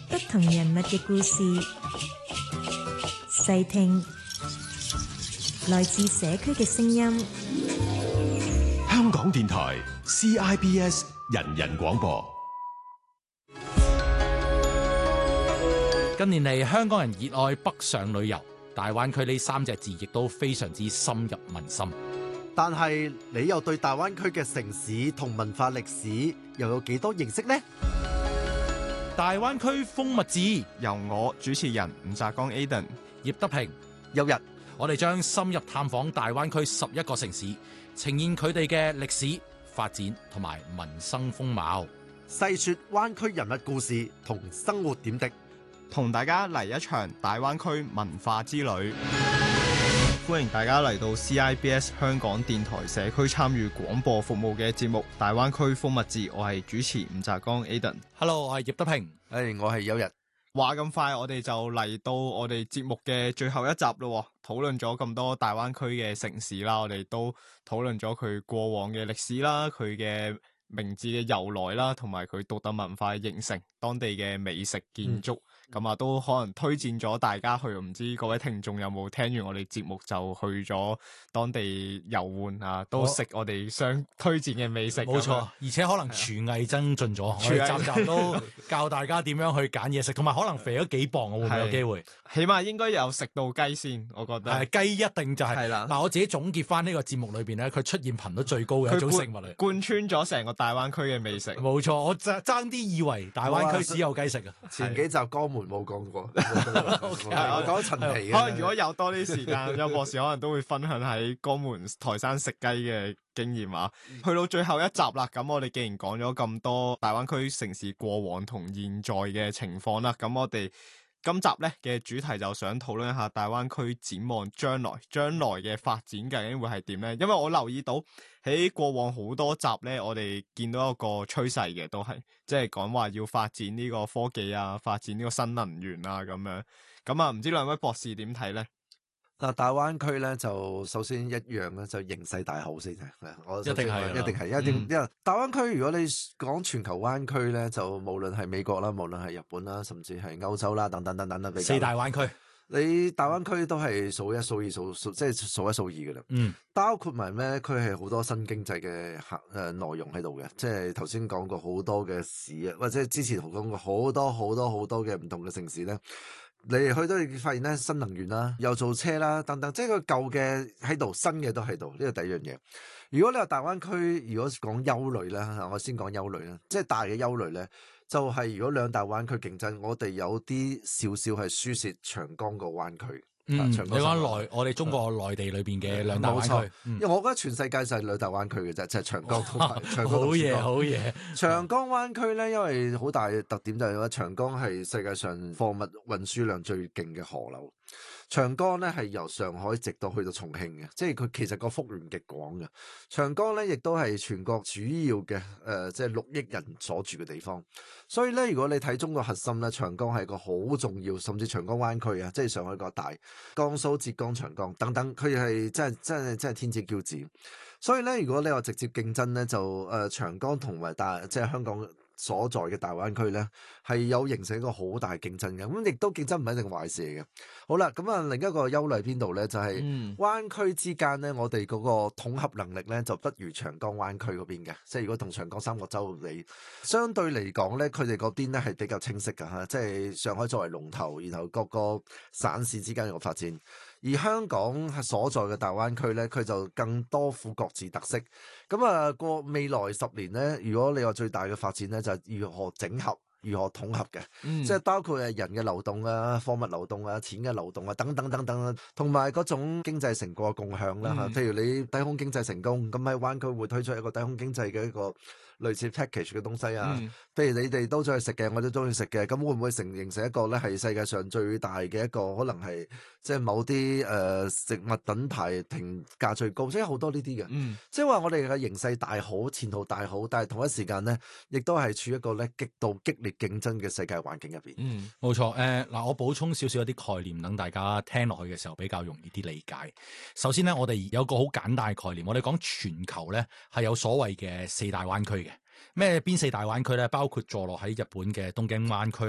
不同人物嘅故事，細聽來自社區嘅聲音。 香港電台 CIBS 人人廣播。 近年嚟，香港人熱愛北上旅遊，大灣區呢3隻字亦都非常之深入民心。 但係你又對大灣區嘅城市同文化歷史又有幾多認識呢？ 大灣區風物誌由我主持人吳澤剛 Aden、 葉德平、 有日， 我哋將深入探訪大灣區11個城市，呈現佢哋嘅歷史發展同埋民生風貌， 細說灣區人物故事同生活點滴， 同大家嚟一場大灣區文化之旅。歡迎大家嚟到 CIBS 香港電台社區參與廣播服務嘅節目《大灣區風物誌》，我係主持吳澤剛 Aden。Hello， 我係葉德平。 我係有日。 話咁快，我哋就嚟到我哋節目嘅最後一集咯。討論咗咁多大灣區嘅城市啦，我哋都討論咗佢過往嘅歷史啦，佢嘅名字嘅由來啦，同埋佢獨特文化嘅形成，當地嘅美食建築。咁啊，都可能推薦咗大家去，唔知各位聽眾有冇聽完我哋節目就去咗當地遊玩啊，都食我哋想推薦嘅美食。 冇錯，而且可能廚藝增進咗，我哋集集都教大家點樣去揀嘢食，同埋可能肥咗幾磅，會唔會有機會？ 起碼應該有食到雞先，我覺得。 係雞一定就係啦。嗱，我自己總結翻呢個節目裏邊咧，佢出現頻率最高嘅一種食物嚟，貫穿咗成個大灣區嘅美食。 冇錯，我爭啲以為大灣區只有雞食啊。 前幾集江門冇講過，我講陳皮。 可能如果有多啲時間，有博士可能都會分享喺江門台山食雞嘅經驗啊。去到最後一集啦，咁我哋既然講咗咁多大灣區城市過往同現在嘅情況啦，咁我哋今集咧嘅主題就想討論一下大灣區展望將來嘅發展究竟會係點咧？因為我留意到喺過往好多集咧，我哋見到一個趨勢嘅，都係即係講話要發展呢個科技啊，發展呢個新能源啊咁樣。咁啊，唔知兩位博士點睇咧？ 嗱，大灣區咧就首先一樣咧，就形勢大好先嘅。我一定係，因為大灣區如果你講全球灣區咧，就無論係美國啦，無論係日本啦，甚至係歐洲啦，等等四大灣區， 你大灣區都係數一數二，即係數一數二嘅啦。包括埋咩？佢係好多新經濟嘅內容喺度嘅，即係頭先講過好多嘅市啊，或者之前講過好多嘅唔同嘅城市咧。你去到你發現咧，新能源啦，又做車啦，等等，即係個舊嘅喺度，新嘅都喺度，呢個第一樣嘢。如果你話大灣區，如果講憂慮咧，我先講憂慮啦，即係大嘅憂慮咧，就係如果兩大灣區競爭，我哋有啲少少係輸蝕長江個灣區。 你講我哋中國內地裏邊嘅兩大灣區， 因為我覺得全世界就係兩大灣區嘅啫，就係長江同埋長江。 好嘢！ 長江灣區咧，因為好大嘅特點就係話長江係世界上貨物運輸量最勁嘅河流。長江咧係由上海直到去到重慶嘅，即係佢其實個幅員極廣嘅。長江咧亦都係全國主要嘅即係6億人所住嘅地方。所以咧，如果你睇中國核心咧，長江係個好重要，甚至長江灣區啊，即係上海個大江蘇、浙江、長江等等，佢係真係天之驕子。所以咧，如果你話直接競爭咧，就長江同埋即係香港所在嘅大灣區咧，係有形成一個好大競爭嘅，咁亦都競爭唔係一定壞事嚟嘅。好啦，咁啊另一個憂慮邊度咧，就係灣區之間咧，我哋嗰個統合能力咧，就不如長江灣區嗰邊嘅。即係如果同長江三角洲比，相對嚟講咧，佢哋嗰邊咧係比較清晰㗎嚇，即係上海作為龍頭，然後各個省市之間有個發展。而香港所在嘅大灣區咧，佢就更多副各自特色。咁啊，過未來10年咧，如果你話最大嘅發展咧，就係如何整合、如何統合嘅，即係包括人嘅流動啊、貨物流動啊、錢嘅流動啊，等等，同埋嗰種經濟成果嘅共享啦嚇。譬如你低空經濟成功，咁喺灣區會推出一個低空經濟嘅一個類似 package 嘅東西啊。譬如你哋都中意食嘅，我都中意食嘅，咁會唔會形成一個咧係世界上最大嘅一個可能係即係某啲食物品牌評價最高，即係好多呢啲嘅。即係話我哋嘅形勢大好，前途大好，但係同一時間咧，亦都係處於一個咧極度激烈競爭嘅世界環境入邊。 冇錯。嗱，我補充少少一啲概念，等大家聽落去嘅時候比較容易啲理解。首先咧，我哋有個好簡單嘅概念，我哋講全球咧係有所謂嘅4大灣區嘅。邊4大灣區咧？包括坐落喺日本嘅東京灣區